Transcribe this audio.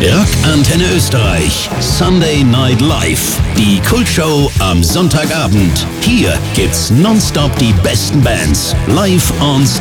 Rock Antenne Österreich. Sunday Night Live. Die Kultshow am Sonntagabend. Hier gibt's nonstop die besten Bands live on Stage.